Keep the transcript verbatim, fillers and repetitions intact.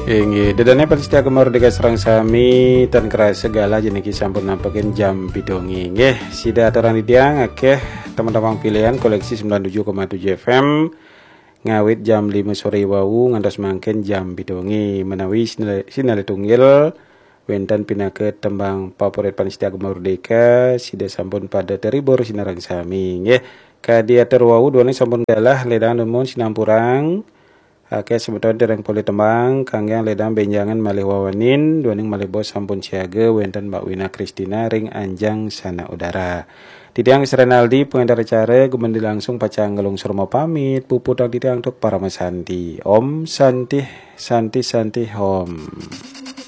Inggih, dedane Panistia Mardika serang sami tan keras segala jeniki sampun nampakin jam bidongi. Nggih, sida aturan didiang akeh teman-teman pilihan koleksi sembilan puluh tujuh koma tujuh F M ngawit jam lima sore wau ngantos mangken jam bidongi menawi sinale tunggil wenten pinake tembang favorit Panistia Mardika sida sampun pada teribur sinarang sami. Nggih, kadiatur wau duane sampun kalah ledang numun sinampurang. Ake sebetulnya dereng poli tembang kangge ledang benjangan malih wawanin duaning malih bos sampun siaga wenten Mbak Wina Kristina ring anjang sana udara. Didiang Renaldi pengendara cara gumendi langsung pacang ngelungsur mau pamit puput didiang untuk para masanti. Om Santi Santi Santi Om.